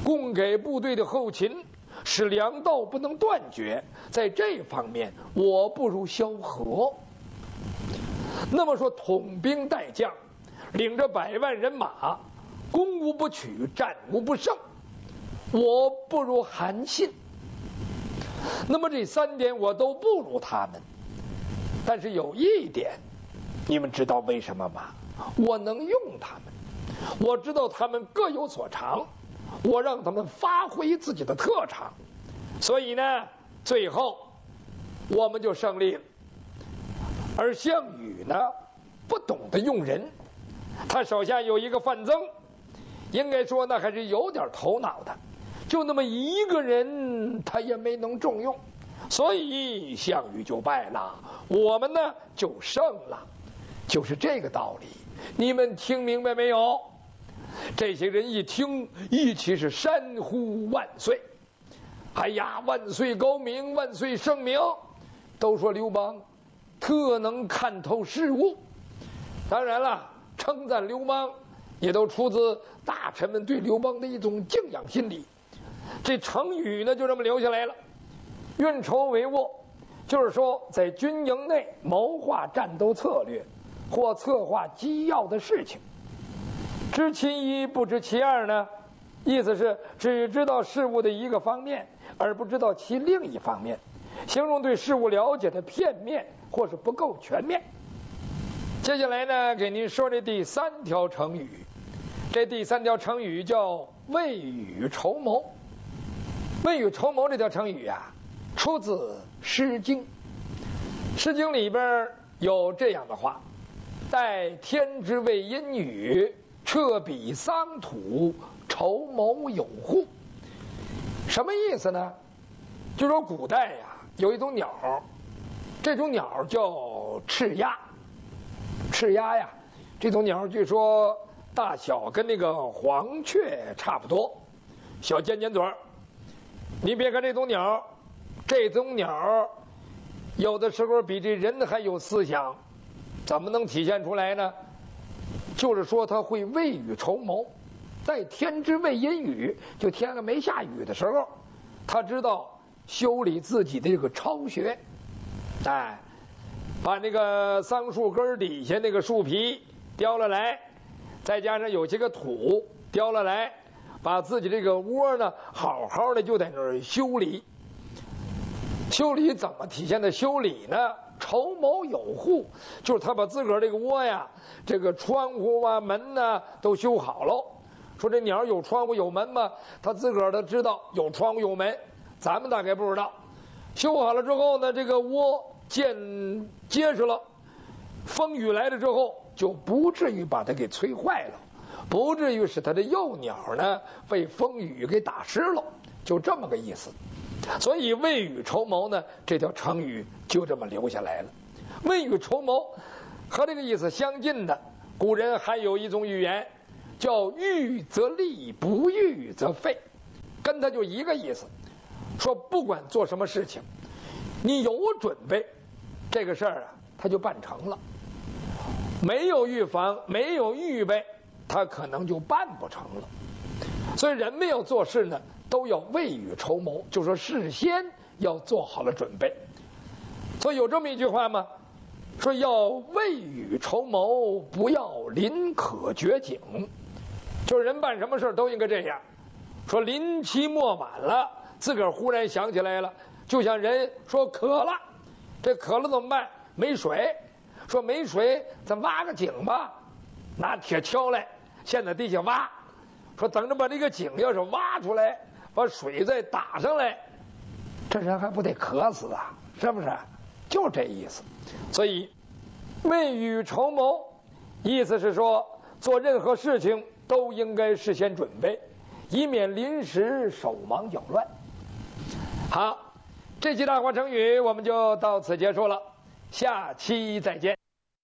供给部队的后勤，使粮道不能断绝，在这方面我不如萧何。那么说统兵带将，领着100万人马，攻无不取，战无不胜，我不如韩信。那么这3点我都不如他们，但是有一点，你们知道为什么吗？我能用他们，我知道他们各有所长，我让他们发挥自己的特长，所以呢，最后我们就胜利了。而项羽呢，不懂得用人，他手下有一个范增，应该说呢还是有点头脑的，就那么一个人他也没能重用，所以项羽就败了，我们呢就胜了，就是这个道理。你们听明白没有？这些人一听，一起是山呼万岁，哎呀，万岁高明，万岁圣明，都说刘邦特能看透事物。当然了，称赞刘邦也都出自大臣们对刘邦的一种敬仰心理。这成语呢就这么留下来了。运筹帷幄，就是说在军营内谋划战斗策略，或策划机要的事情。知其一不知其二呢，意思是只知道事物的一个方面，而不知道其另一方面，形容对事物了解的片面或是不够全面。接下来呢，给您说这第3条成语。这第3条成语叫未雨绸缪。未雨绸缪这条成语啊，出自《诗经》。《诗经》里边有这样的话：待天之谓阴雨，彻彼桑土，绸缪有户。什么意思呢？就说古代呀，有一种鸟，这种鸟叫赤鸭。赤鸭呀，这种鸟据说大小跟那个黄雀差不多，小尖尖嘴儿。你别看这种鸟，这种鸟有的时候比这人还有思想。怎么能体现出来呢？就是说它会未雨绸缪，在天之谓阴雨，就天还没下雨的时候，他知道修理自己的这个巢穴，哎，把那个桑树根底下那个树皮叼了来，再加上有些个土叼了来，把自己这个窝呢好好的就在那儿修理。修理怎么体现的修理呢？绸缪有户，就是他把自个儿这个窝呀，这个窗户啊门呢都修好了。说这鸟有窗户有门吗？他自个儿都知道有窗户有门，咱们大概不知道。修好了之后呢，这个窝建结实了，风雨来了之后就不至于把它给吹坏了，不至于使它的幼鸟呢被风雨给打湿了，就这么个意思。所以未雨绸缪呢，这条成语就这么留下来了。未雨绸缪和这个意思相近的，古人还有一种语言叫预则立，不预则废，跟它就一个意思。说不管做什么事情，你有准备，这个事儿啊它就办成了；没有预防，没有预备，它可能就办不成了。所以人们要做事呢，都要未雨绸缪，就说事先要做好了准备。所以有这么一句话吗？说要未雨绸缪，不要临渴掘井。就是人办什么事都应该这样。说临期末晚了，自个儿忽然想起来了，就像人说渴了，这渴了怎么办？没水。说没水，咱挖个井吧，拿铁锹来，先在地下挖。说等着把这个井要是挖出来，把水再打上来，这人还不得渴死啊？是不是？就这意思。所以未雨绸缪，意思是说做任何事情都应该事先准备，以免临时手忙脚乱。好，这期大话成语我们就到此结束了，下期再见。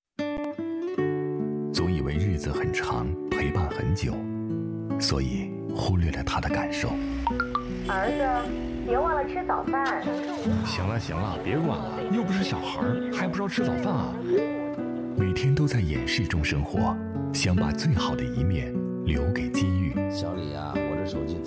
总以为日子很长，陪伴很久，所以忽略了他的感受。 儿子，别忘了吃早饭。 行了行了，别管了，又不是小孩，还不知道吃早饭啊？ 每天都在掩饰中生活，想把最好的一面留给机遇。 小李啊，我这手机